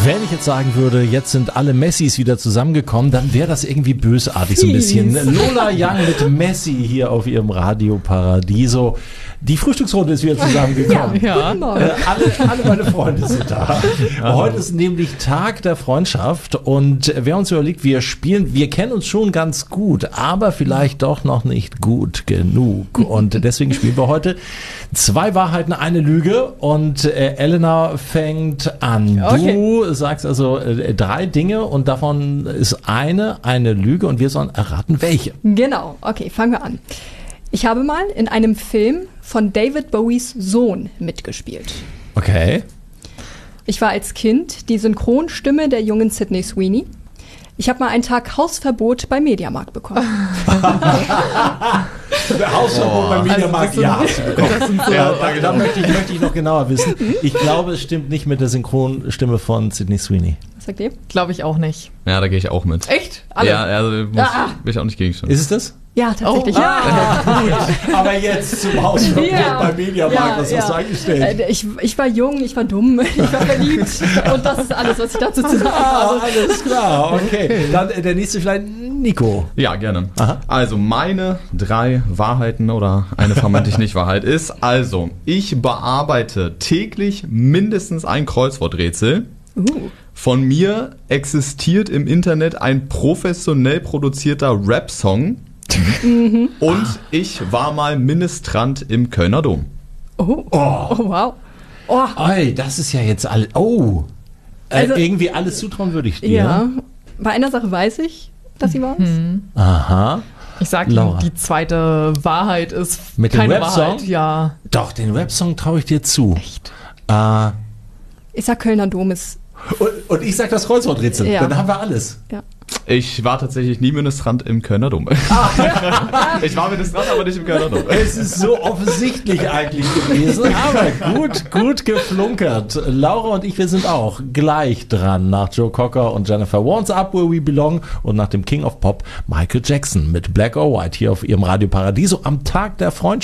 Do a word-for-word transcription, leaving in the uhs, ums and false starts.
Wenn ich jetzt sagen würde, jetzt sind alle Messis wieder zusammengekommen, dann wäre das irgendwie bösartig so ein bisschen. Lola Young mit Messi hier auf ihrem Radio Paradiso. Die Frühstücksrunde ist wieder zusammengekommen. Ja, ja. Äh, alle, alle meine Freunde sind da. Ja. Heute ist nämlich Tag der Freundschaft und wer uns überlegt, wir spielen, wir kennen uns schon ganz gut, aber vielleicht doch noch nicht gut genug. Und deswegen spielen wir heute zwei Wahrheiten, eine Lüge und äh, Elena fängt an. Okay. Du sagst also äh, drei Dinge und davon ist eine eine Lüge und wir sollen erraten, welche. Genau, okay, fangen wir an. Ich habe mal in einem Film von David Bowies Sohn mitgespielt. Okay. Ich war als Kind die Synchronstimme der jungen Sydney Sweeney. Ich habe mal einen Tag Hausverbot beim Mediamarkt bekommen. Hausverbot oh. beim Mediamarkt, also, ja, hast du bekommen. So, ja, da, da möchte, ich, möchte ich noch genauer wissen. Ich glaube, es stimmt nicht mit der Synchronstimme von Sydney Sweeney. Was sagt ihr? Glaube ich auch nicht. Ja, da gehe ich auch mit. Echt? Alle? Ja, also muss, Ah. will ich auch nicht gegenstimmen. Ist es das? Ja, tatsächlich. Oh, ja. Ah, gut. Aber jetzt zum Hausverbot Ja. beim Mediamarkt, was hast du eingestellt? Äh, Ich, ich war jung, ich war dumm, ich war verliebt und das ist alles, was ich dazu zu sagen Ah, habe. alles klar, okay. Dann äh, der nächste vielleicht Nico. Ja, gerne. Aha. Also meine drei Wahrheiten oder eine vermeintlich Nicht-Wahrheit ist, also ich bearbeite täglich mindestens ein Kreuzworträtsel. Uh. Von mir existiert im Internet ein professionell produzierter Rap-Song. Mhm. Und ich war mal Ministrant im Kölner Dom. Oh. Oh. Oh, wow. Oh. Ey, das ist ja jetzt alles. Oh. Äh, Also- irgendwie alles zutrauen würde ich dir. Ja, bei einer Sache weiß ich, dass sie war es. Aha. Ich sag, Laura. die zweite Wahrheit ist Mit dem keine Rap-Song? Wahrheit. Ja. Doch, den Rap-Song traue ich dir zu. Echt? Äh, Ich sag, Kölner Dom ist, und, und ich sag das Kreuzworträtsel. Ja. Dann haben wir alles. ja. Ich war tatsächlich nie Ministrant im Kölner Dom. Ich war Ministrant, aber nicht im Kölner Dom. Es ist so offensichtlich eigentlich gewesen, aber gut, gut geflunkert. Laura und ich, wir sind auch gleich dran nach Joe Cocker und Jennifer Warnes Up Where We Belong und nach dem King of Pop Michael Jackson mit Black or White hier auf ihrem Radio Paradiso am Tag der Freundschaft.